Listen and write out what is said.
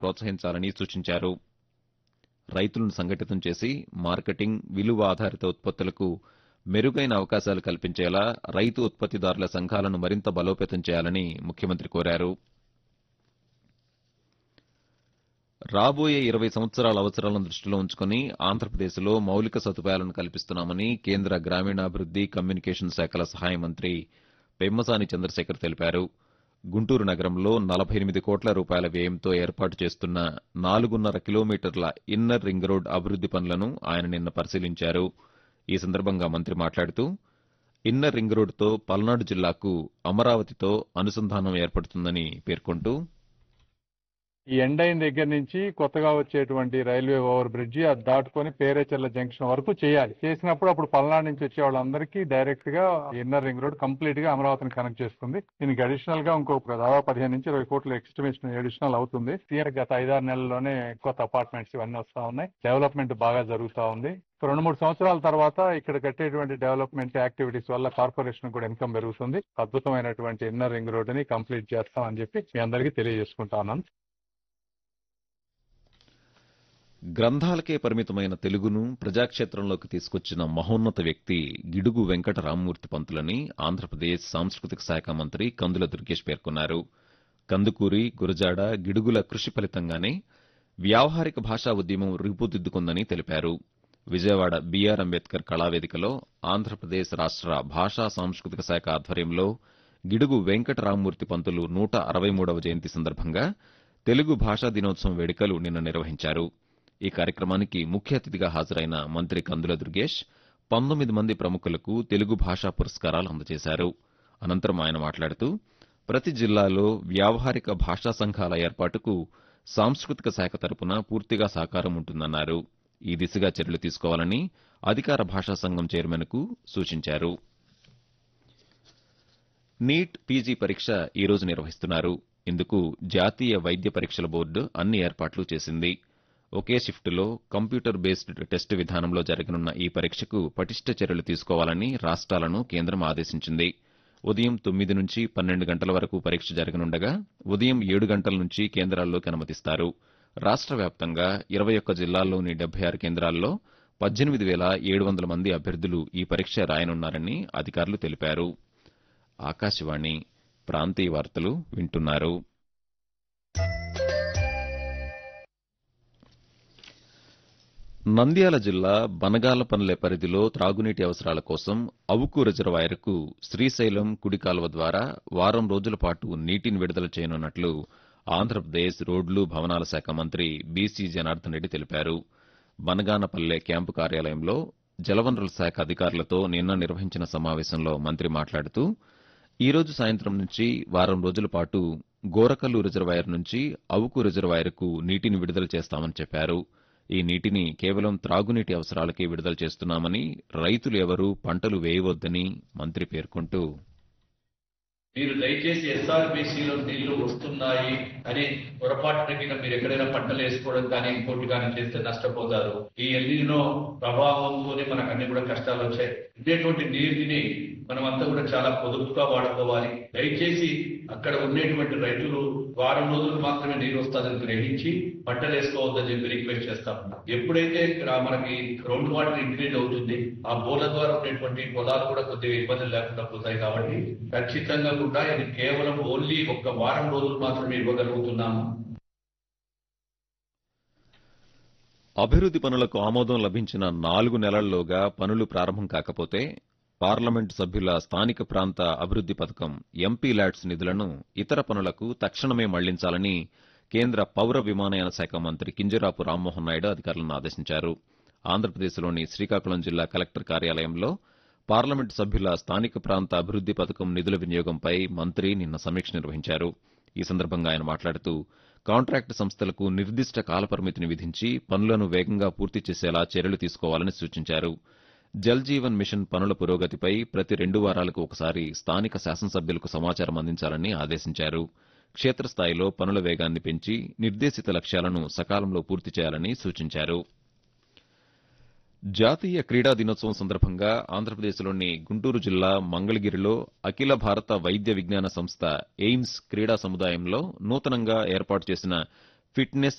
ప్రోత్సహించాలని సూచించారు. రైతులను సంఘటితం చేసి మార్కెటింగ్, విలువ ఆధారిత ఉత్పత్తులకు మెరుగైన అవకాశాలు కల్పించేలా రైతు ఉత్పత్తిదారుల సంఘాలను మరింత బలోపేతం చేయాలని ముఖ్యమంత్రి కోరారు. రాబోయే 20 సంవత్సరాల అవసరాలను దృష్టిలో ఉంచుకుని ఆంధ్రప్రదేశ్లో మౌలిక సదుపాయాలను కల్పిస్తున్నామని కేంద్ర గ్రామీణాభివృద్ది, కమ్యూనికేషన్ శాఖల సహాయ మంత్రి పెమ్మసాని చంద్రశేఖర్ తెలిపారు. గుంటూరు నగరంలో 48 కోట్ల రూపాయల వ్యయంతో ఏర్పాటు చేస్తున్న 4.5 కిలోమీటర్ల ఇన్నర్ రింగ్ రోడ్ అభివృద్ది పనులను ఆయన నిన్న పరిశీలించారు. ఈ సందర్భంగా మంత్రి మాట్లాడుతూ ఇన్నర్ రింగ్ రోడ్డుతో పల్నాడు జిల్లాకు అమరావతితో అనుసంధానం ఏర్పడుతుందని పేర్కొంటూ ఈ ఎండ్ అయిన దగ్గర నుంచి కొత్తగా వచ్చేటువంటి రైల్వే ఓవర్ బ్రిడ్జి అది దాటుకొని పేరేచర్ల జంక్షన్ వరకు చేయాలి. చేసినప్పుడు అప్పుడు పల్నాడు నుంచి వచ్చే వాళ్ళందరికీ డైరెక్ట్ గా ఇన్నర్ రింగ్ రోడ్ కంప్లీట్ గా అమరావతిని కనెక్ట్ చేస్తుంది. దీనికి అడిషనల్ గా ఇంకొక దాదాపు 15 నుంచి 20 కోట్ల ఎస్టిమేషన్ అడిషనల్ అవుతుంది. గత 5-6 నెలల్లోనే కొత్త అపార్ట్మెంట్స్ ఇవన్నీ వస్తా ఉన్నాయి. డెవలప్మెంట్ బాగా జరుగుతా ఉంది. 2-3 సంవత్సరాల తర్వాత ఇక్కడ కట్టేటువంటి డెవలప్మెంట్ యాక్టివిటీస్ వల్ల కార్పొరేషన్ కూడా ఇన్కమ్ పెరుగుతుంది. అద్భుతమైనటువంటి ఇన్నర్ రింగ్ రోడ్ ని కంప్లీట్ చేస్తాం అని చెప్పి మీ అందరికీ తెలియజేసుకుంటా ఉన్నాను. గ్రంథాలకే పరిమితమైన తెలుగును ప్రజాక్షేత్రంలోకి తీసుకొచ్చిన మహోన్నత వ్యక్తి గిడుగు వెంకట రామ్మూర్తి పంతులని ఆంధ్రప్రదేశ్ సాంస్కృతిక శాఖ మంత్రి కందుల దుర్గేష్ పేర్కొన్నారు. కందుకూరి, గురజాడ, గిడుగుల కృషి ఫలితంగానే వ్యావహారిక భాషా ఉద్యమం రూపుదిద్దుకుందని తెలిపారు. విజయవాడ బీఆర్ అంబేద్కర్ కళావేదికలో ఆంధ్రప్రదేశ్ రాష్ట్ర భాషా సాంస్కృతిక శాఖ ఆధ్వర్యంలో గిడుగు వెంకట రామ్మూర్తి పంతులు 163వ జయంతి సందర్భంగా తెలుగు భాషా దినోత్సవం వేడుకలు నిన్న నిర్వహించారు. ఈ కార్యక్రమానికి ముఖ్య అతిథిగా హాజరైన మంత్రి కందుల దుర్గేష్ 19 మంది ప్రముఖులకు తెలుగు భాషా పురస్కారాలు అందజేశారు. అనంతరం ఆయన మాట్లాడుతూ ప్రతి జిల్లాలో వ్యావహారిక భాషా సంఘాల ఏర్పాటుకు సాంస్కృతిక శాఖ తరపున పూర్తిగా సహకారం ఉంటుందన్నారు. ఈ దిశగా చర్యలు తీసుకోవాలని అధికార భాషా సంఘం చైర్మన్కు సూచించారు. నీట్ పీజీ పరీక్ష ఈ రోజు నిర్వహిస్తున్నారు. ఇందుకు జాతీయ వైద్య పరీక్షల బోర్డు అన్ని ఏర్పాట్లు చేసింది. ఒకే షిఫ్టులో కంప్యూటర్ బేస్డ్ టెస్టు విధానంలో జరగనున్న ఈ పరీక్షకు పటిష్ట చర్యలు తీసుకోవాలని రాష్ట్రాలను కేంద్రం ఆదేశించింది. ఉదయం 9 నుంచి 12 గంటల వరకు పరీక్ష జరగనుండగా ఉదయం 7 గంటల నుంచి కేంద్రాల్లోకి అనుమతిస్తారు. రాష్ట్ర వ్యాప్తంగా 21 జిల్లాల్లోని 76 కేంద్రాల్లో 18,700 మంది అభ్యర్థులు ఈ పరీక్ష రాయనున్నారని అధికారులు తెలిపారు. ఆకాశవాణి ప్రాంతీయ వార్తలు వింటున్నారు. నంద్యాల జిల్లా బనగాలపల్లె పరిధిలో త్రాగునీటి అవసరాల కోసం అవుకు రిజర్వాయర్కు శ్రీశైలం కుడి కాలువ ద్వారా వారం రోజుల పాటు నీటిని విడుదల చేయనున్నట్లు ఆంధ్రప్రదేశ్ రోడ్లు, భవనాల శాఖ మంత్రి బీసీ జనార్దన్ రెడ్డి తెలిపారు. బనగానపల్లె క్యాంపు కార్యాలయంలో జలవనరుల శాఖ అధికారులతో నిన్న నిర్వహించిన సమావేశంలో మంత్రి మాట్లాడుతూ ఈ రోజు సాయంత్రం నుంచి వారం రోజుల పాటు గోరకల్లు రిజర్వాయర్ నుంచి అవుకు రిజర్వాయర్కు నీటిని విడుదల చేస్తామని చెప్పారు. ఈ నీటిని కేవలం త్రాగునీటి అవసరాలకే విడుదల చేస్తున్నామని, రైతులు ఎవరూ పంటలు వేయవద్దని మంత్రి పేర్కొంటూ మీరు దయచేసి ఎస్ఆర్బీసీలో నీళ్లు వస్తున్నాయి అని పొరపాటున మీరు ఎక్కడైనా పంటలు వేసుకోవడం కానీ ఇంకోటి కానీ చేస్తే నష్టపోతారు. ఈ ఎల్నినో ప్రభావంతోనే మనకు అన్ని కూడా కష్టాలు వచ్చాయి. ఉండేటువంటి నీటిని మనమంతా కూడా చాలా పొదుపుగా వాడుకోవాలి. దయచేసి అక్కడ ఉండేటువంటి రైతులు వారం రోజులు మాత్రమే నీరు వస్తుందని గ్రహించి పంటలు వేసుకోవద్దని చెప్పి రిక్వెస్ట్ చేస్తాం. ఎప్పుడైతే మనకి గ్రౌండ్ వాటర్ ఇంక్రీజ్ అవుతుంది, ఆ బోర్ల ద్వారా ఉండేటువంటి పొలాలు కూడా కొద్దిగా ఇబ్బందులు లేకుండా పోతాయి. కాబట్టి ఖచ్చితంగా కూడా ఇది కేవలం ఓన్లీ ఒక్క వారం రోజులు మాత్రమే ఇవ్వగలుగుతున్నాము. అభివృద్ది పనులకు ఆమోదం లభించిన 4 నెలల్లోగా పనులు ప్రారంభం కాకపోతే పార్లమెంటు సభ్యుల స్థానిక ప్రాంత అభివృద్ది పథకం ఎంపీ ల్యాడ్స్ నిధులను ఇతర పనులకు తక్షణమే మళ్లించాలని కేంద్ర పౌర విమానయాన శాఖ మంత్రి కింజరాపు రామ్మోహన్ నాయుడు అధికారులను ఆదేశించారు. ఆంధ్రప్రదేశ్లోని శ్రీకాకుళం జిల్లా కలెక్టర్ కార్యాలయంలో పార్లమెంటు సభ్యుల స్థానిక ప్రాంత అభివృద్ది పథకం నిధుల వినియోగంపై మంత్రి నిన్న సమీక్ష నిర్వహించారు. ఈ సందర్భంగా ఆయన మాట్లాడుతూ కాంట్రాక్టు సంస్థలకు నిర్దిష్ట కాలపరిమితిని విధించి పనులను వేగంగా పూర్తి చేసేలా చర్యలు తీసుకోవాలని సూచించారు. జల్ జీవన్ మిషన్ పనుల పురోగతిపై ప్రతి 2 వారాలకు ఒకసారి స్థానిక శాసనసభ్యులకు సమాచారం అందించాలని ఆదేశించారు. క్షేత్రస్థాయిలో పనుల వేగాన్ని పెంచి నిర్దేశిత లక్ష్యాలను సకాలంలో పూర్తి చేయాలని సూచించారు. జాతీయ క్రీడా దినోత్సవం సందర్భంగా ఆంధ్రప్రదేశ్లోని గుంటూరు జిల్లా మంగళగిరిలో అఖిల భారత వైద్య విజ్ఞాన సంస్థ ఎయిమ్స్ క్రీడా సముదాయంలో నూతనంగా ఏర్పాటు చేసిన ఫిట్నెస్